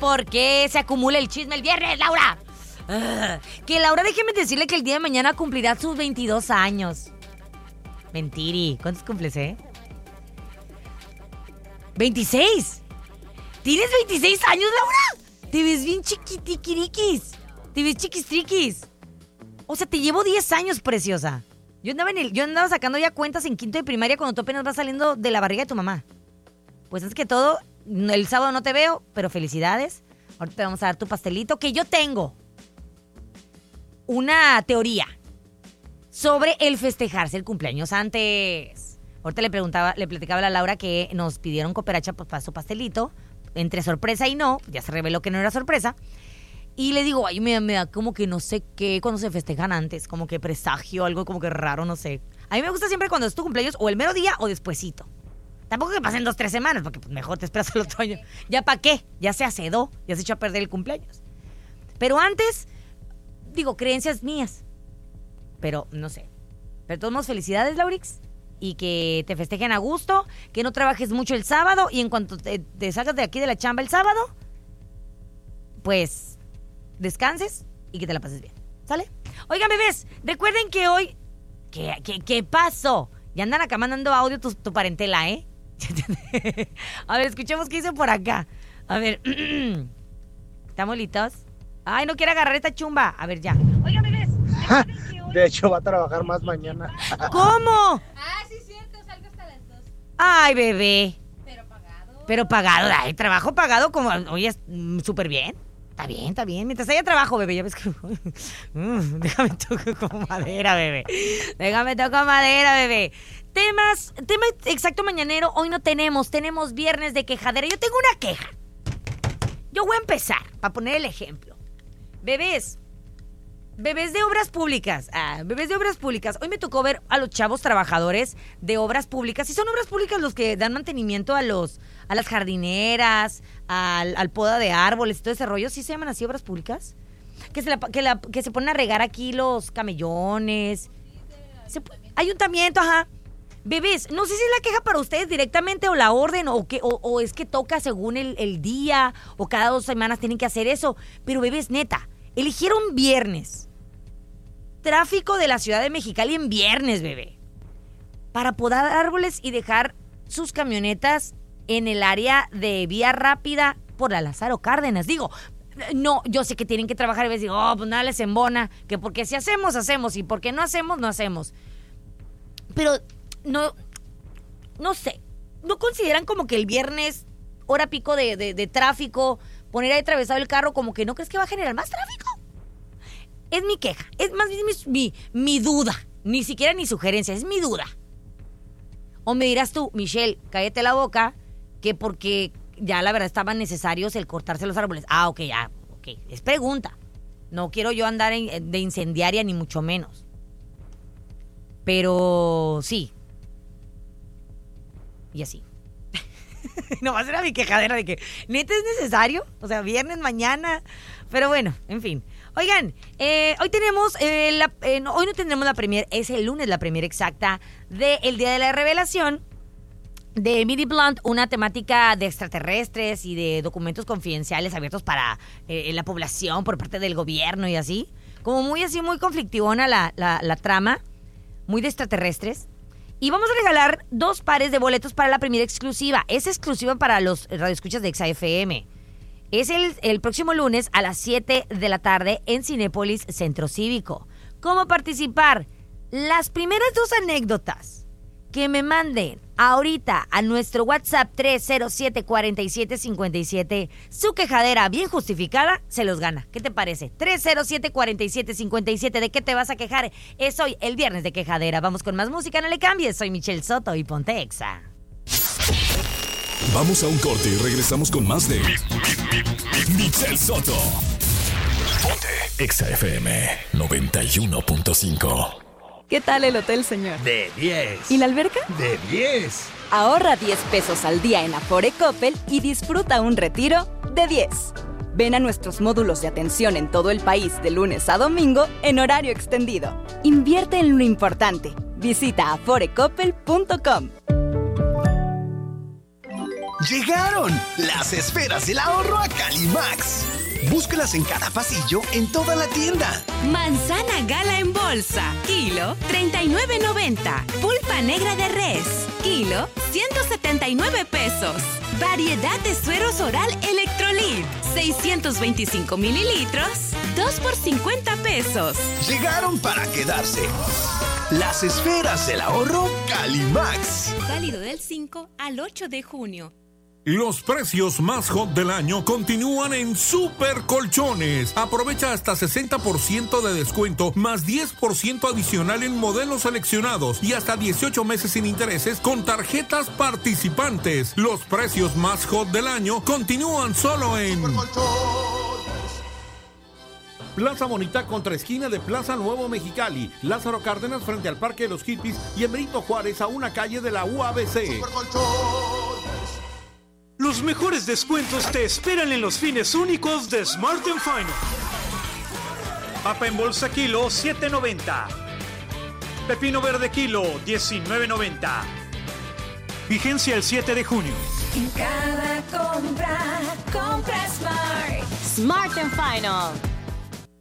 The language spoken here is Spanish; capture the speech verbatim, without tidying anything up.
por qué se acumula el chisme el viernes, Laura. Uh, que Laura, déjeme decirle que el día de mañana cumplirá sus veintidós años. Mentiri. ¿Cuántos cumples, eh? ¿veintiséis? ¿Tienes veintiséis años, Laura? Te ves bien chiquitiquiriquis. Te ves chiquistriquis. O sea, te llevo diez años, preciosa. Yo andaba en el, yo andaba sacando ya cuentas en quinto de primaria cuando tú apenas vas saliendo de la barriga de tu mamá. Pues es que todo, el sábado no te veo, pero felicidades. Ahorita te vamos a dar tu pastelito, que yo tengo una teoría sobre el festejarse el cumpleaños antes. Ahorita le preguntaba, le platicaba a la Laura que nos pidieron cooperacha pues, para su pastelito, entre sorpresa y no, ya se reveló que no era sorpresa. Y le digo, ay, me, me da como que no sé qué cuando se festejan antes, como que presagio, algo como que raro, no sé. A mí me gusta siempre cuando es tu cumpleaños, o el mero día o despuesito. Tampoco que pasen dos, tres semanas, porque pues, mejor te esperas el otro año. ¿Ya para qué? Ya se acedó, ya se echó a perder el cumpleaños. Pero antes, digo, creencias mías. Pero, no sé. Pero todos modos, felicidades, Laurix. Y que te festejen a gusto, que no trabajes mucho el sábado, y en cuanto te, te salgas de aquí de la chamba el sábado, pues descanses y que te la pases bien. ¿Sale? Oigan, bebés, recuerden que hoy... ¿Qué, qué, qué pasó? Ya andan acá mandando audio tu, tu parentela, ¿eh? A ver, escuchemos qué dice por acá. A ver. ¿Estamos listos? Ay, no quiere agarrar esta chumba. A ver, ya. Oigan, bebés. De hecho, va a trabajar más mañana. ¿Cómo? Ah, sí, cierto. Salgo hasta las dos. Ay, bebé. Pero pagado. Pero pagado. Ay, trabajo pagado como... Oye, súper bien. Está bien, está bien. Mientras haya trabajo, bebé. Ya ves que... Mm, déjame tocar con madera, bebé. Déjame tocar madera, bebé. Temas, tema exacto mañanero. Hoy no tenemos. Tenemos viernes de quejadera. Yo tengo una queja. Yo voy a empezar, para poner el ejemplo. Bebés. Bebés de obras públicas. Ah, bebés de obras públicas. Hoy me tocó ver a los chavos trabajadores de obras públicas. Y son obras públicas los que dan mantenimiento a los a las jardineras, al, al poda de árboles y todo ese rollo. ¿Sí se llaman así obras públicas? Que se, la, que, la, que se ponen a regar aquí los camellones. Se, ayuntamiento, ajá. Bebés, no sé si es la queja para ustedes directamente o la orden o, que, o, o es que toca según el, el día o cada dos semanas tienen que hacer eso. Pero bebés, neta, eligieron viernes. Tráfico de la ciudad de Mexicali en viernes, bebé. Para podar árboles y dejar sus camionetas en el área de vía rápida por la Lázaro Cárdenas. Digo, no, yo sé que tienen que trabajar y ves, digo, oh, pues nada les embona. Que porque si hacemos, hacemos. Y porque no hacemos, no hacemos. Pero no, no sé. ¿No consideran como que el viernes, hora pico de, de, de tráfico, poner ahí atravesado el carro, como que no crees que va a generar más tráfico? Es mi queja, es más bien mi, mi, mi duda, ni siquiera ni sugerencia, es mi duda. O me dirás tú, Michelle, cállate la boca, que porque ya la verdad estaban necesarios el cortarse los árboles. Ah, ok, ya, ok, es pregunta. No quiero yo andar en, de incendiaria ni mucho menos. Pero sí. Y así. No va a ser mi quejadera de que neta es necesario. O sea, viernes, mañana. Pero bueno, en fin. Oigan, eh, hoy tenemos, eh, la, eh, no, hoy no tendremos la premier, es el lunes la premier exacta de El Día de la Revelación de Emily Blunt, una temática de extraterrestres y de documentos confidenciales abiertos para eh, la población por parte del gobierno y así. Como muy así, muy conflictivona la, la, la trama, muy de extraterrestres. Y vamos a regalar dos pares de boletos para la premier exclusiva. Es exclusiva para los radioescuchas de Exa F M. Es el, el próximo lunes a las siete de la tarde en Cinépolis Centro Cívico. ¿Cómo participar? Las primeras dos anécdotas que me manden ahorita a nuestro WhatsApp tres cero siete, cuatro siete, cinco siete, su quejadera bien justificada, se los gana. ¿Qué te parece? tres cero siete, cuatro siete, cinco siete, ¿de qué te vas a quejar? Es hoy el viernes de quejadera. Vamos con más música, no le cambies. Soy Michelle Soto y ponte Exa. Vamos a un corte y regresamos con más de Michelle Soto. Ponte Exa F M noventa y uno punto cinco. ¿Qué tal el hotel, señor? De diez. ¿Y la alberca? De diez. Ahorra diez pesos al día en Afore Coppel y disfruta un retiro de diez. Ven a nuestros módulos de atención en todo el país de lunes a domingo en horario extendido. Invierte en lo importante. Visita afore coppel punto com. Llegaron las esferas del ahorro a Calimax. Búscalas en cada pasillo en toda la tienda. Manzana Gala en bolsa, kilo treinta y nueve noventa. Pulpa negra de res, kilo ciento setenta y nueve pesos. Variedad de sueros oral Electrolit, seiscientos veinticinco mililitros, dos por cincuenta pesos. Llegaron para quedarse. Las esferas del ahorro Calimax. Válido del cinco al ocho de junio. Los precios más hot del año continúan en Super Colchones. Aprovecha hasta sesenta por ciento de descuento más diez por ciento adicional en modelos seleccionados y hasta dieciocho meses sin intereses con tarjetas participantes. Los precios más hot del año continúan solo en Plaza Bonita contra esquina de Plaza Nuevo Mexicali, Lázaro Cárdenas frente al Parque de los Hippies y en Benito Juárez a una calle de la U A B C. Los mejores descuentos te esperan en los fines únicos de Smart and Final. Papa en bolsa kilo siete noventa. Pepino verde kilo diecinueve noventa. Vigencia el siete de junio. En cada compra, compra Smart. Smart and Final.